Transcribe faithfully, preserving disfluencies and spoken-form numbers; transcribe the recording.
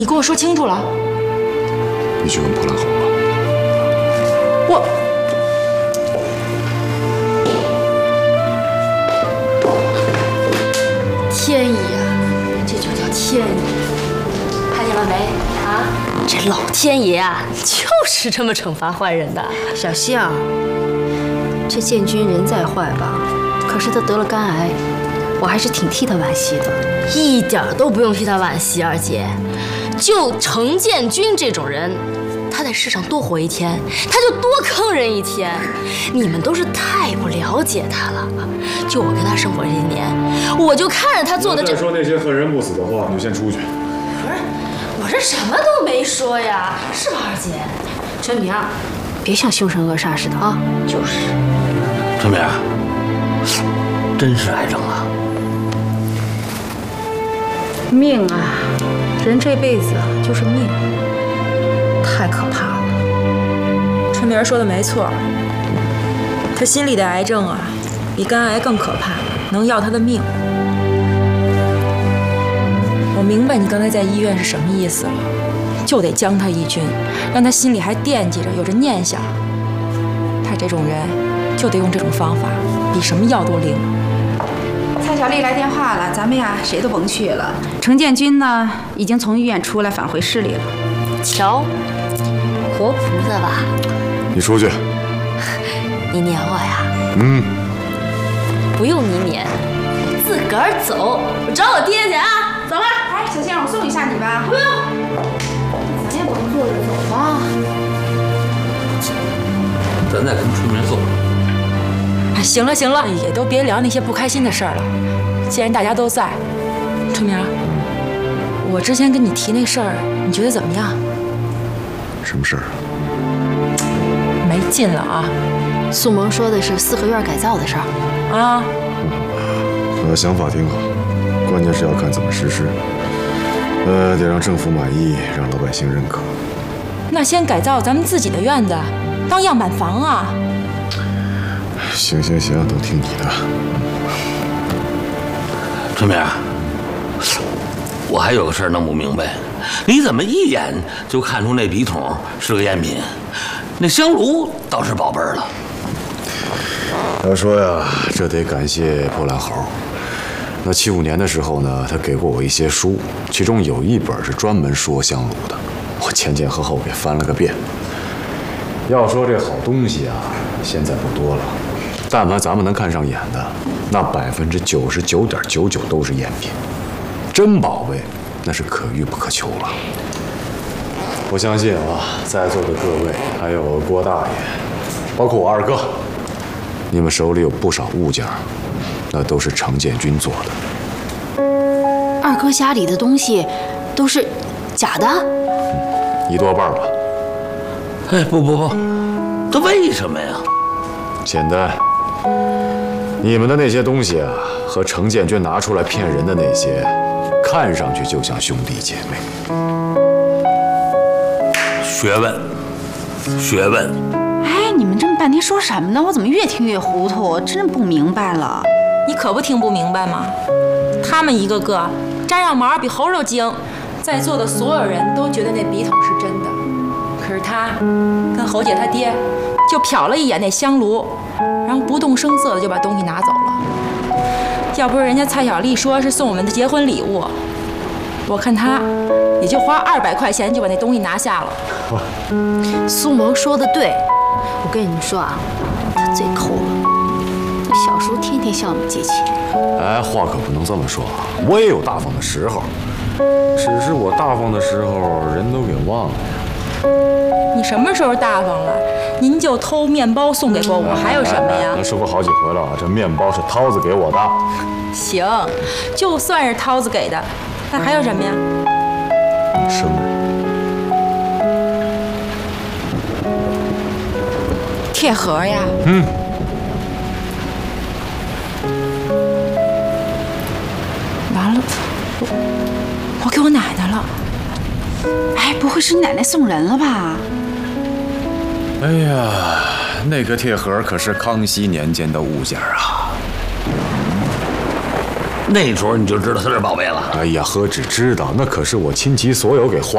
你跟我说清楚了。 你去问破烂猴吧。 我。天意啊，这就叫天意。看见了没啊？这老天爷啊，就是这么惩罚坏人的。 小象，这建军人再坏吧，可是他得了肝癌，我还是挺替他惋惜的。 一点都不用替他惋惜，二姐。就程建军这种人，他在世上多活一天，他就多坑人一天。你们都是太不了解他了。就我跟他生活这些年，我就看着他做的这…… 再说那些恨人不死的话，你就先出去。 不是，我这什么都没说呀，是吧，二姐？ 陈明，别像凶神恶煞似的啊！ 就是。 陈明，真是癌症啊！ 命啊，人这辈子啊就是命，太可怕了。 春明说的没错，他心里的癌症啊，比肝癌更可怕，能要他的命。我明白你刚才在医院是什么意思了，就得将他一军，让他心里还惦记着，有着念想。他这种人就得用这种方法，比什么药都灵。 蔡小丽来电话了，咱们呀谁都甭去了。程建军呢，已经从医院出来，返回市里了。 瞧，活菩萨吧？ 你出去。 你撵我呀？ 嗯。 不用你撵，我自个儿走。我找我爹去啊！走了。 哎，小仙，我送一下你吧。 不用。咱也甭坐着走吧。 咱再跟春明走。 哎，行了行了，也都别聊那些不开心的事儿了。既然大家都在，春明，我之前跟你提那事儿，你觉得怎么样？ 什么事儿啊？ 没劲了啊！ 苏萌说的是四合院改造的事儿啊。 我想法挺好，关键是要看怎么实施。呃，得让政府满意，让老百姓认可。 那先改造咱们自己的院子，当样板房啊！ 行行行，都听你的。 春明，我还有个事儿弄不明白，你怎么一眼就看出那笔筒是个赝品？那香炉倒是宝贝儿了。 要说呀，这得感谢破烂猴。那七五年的时候呢，他给过我一些书，其中有一本是专门说香炉的，我前前后后给翻了个遍。要说这好东西啊，现在不多了。但凡咱们能看上眼的，那百分之九十九点九九都是赝品。真宝贝，那是可遇不可求了。我相信啊，在座的各位，还有郭大爷，包括我二哥，你们手里有不少物件，那都是程建军做的。 二哥家里的东西都是假的？ 嗯，一多半吧。 哎，不不不，这为什么呀？ 简单。你们的那些东西啊，和程建军拿出来骗人的那些，看上去就像兄弟姐妹。 学问，学问。 哎，你们这么半天说什么呢？我怎么越听越糊涂？我真不明白了。 你可不听不明白吗？他们一个个沾上毛比猴都精，在座的所有人都觉得那笔筒是真的，可是他跟侯姐她爹就瞟了一眼那香炉，然后不动声色的就把东西拿走了。要不是人家蔡小丽说是送我们的结婚礼物，我看他也就花二百块钱就把那东西拿下了。 苏萌说的对，我跟你们说啊，他最抠了。我小时候天天向我们借钱。 哎，话可不能这么说啊，我也有大方的时候，只是我大方的时候人都给忘了呀。 你什么时候大方了？您就偷面包送给过我，还有什么呀？ 那说过好几回了啊，这面包是涛子给我的。 行，就算是涛子给的，那还有什么呀？ 生日。 铁盒呀。 嗯。 完了，我我给我奶奶了。 哎，不会是你奶奶送人了吧？ 哎呀，那个铁盒可是康熙年间的物件啊！ 那时候你就知道它是宝贝了？ 哎呀，何止知道，那可是我倾其所有给花。